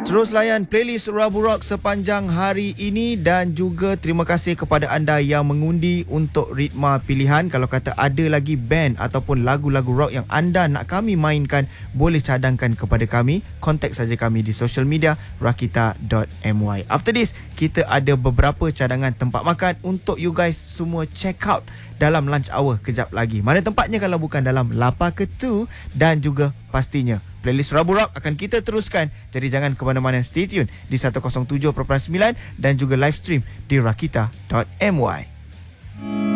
Terus layan playlist Rabu Rock sepanjang hari ini dan juga terima kasih kepada anda yang mengundi untuk ritma pilihan. Kalau kata ada lagi band ataupun lagu-lagu rock yang anda nak kami mainkan, boleh cadangkan kepada kami. Kontak saja kami di social media rakita.my. After this, kita ada beberapa cadangan tempat makan untuk you guys semua check out dalam lunch hour kejap lagi. Mana tempatnya kalau bukan dalam Lapa Ketu, dan juga pastinya playlist Rabu Rock akan kita teruskan. Jadi jangan ke mana-mana, stay tune di 107.9 dan juga live stream di rakita.my.